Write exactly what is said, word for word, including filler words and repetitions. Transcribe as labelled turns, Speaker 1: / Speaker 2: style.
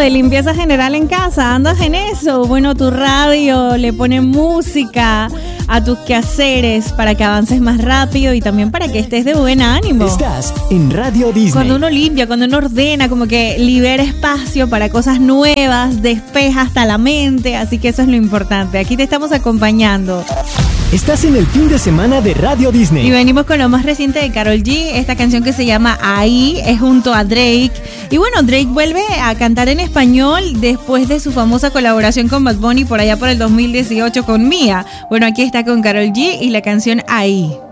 Speaker 1: de limpieza general en casa, ¿andas en eso? Bueno, tu radio le pone música a tus quehaceres para que avances más rápido y también para que estés de buen ánimo.
Speaker 2: Estás en Radio Disney.
Speaker 1: Cuando uno limpia, cuando uno ordena, como que libera espacio para cosas nuevas, despeja hasta la mente, así que eso es lo importante. Aquí te estamos acompañando.
Speaker 2: Estás en el fin de semana de Radio Disney.
Speaker 1: Y venimos con lo más reciente de Karol G, esta canción que se llama Ahí, es junto a Drake. Y bueno, Drake vuelve a cantar en español después de su famosa colaboración con Bad Bunny por allá por el dos mil dieciocho con Mía. Bueno, aquí está con Karol G y la canción Ahí.